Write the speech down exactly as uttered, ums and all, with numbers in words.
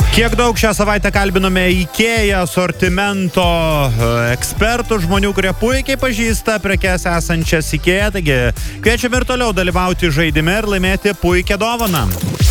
Kiek daug šią savaitę kalbinome IKEA asortimento ekspertų, žmonių, kurie puikiai pažįsta prekes esančias IKEA, taigi kviečiame ir toliau dalyvauti žaidime ir laimėti puikią dovaną.